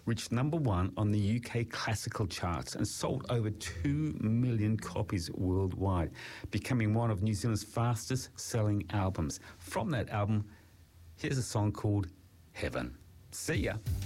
reached number 1 on the UK classical charts and sold over 2 million copies worldwide, becoming one of New Zealand's fastest selling albums. From that album, here's a song called Heaven. See ya.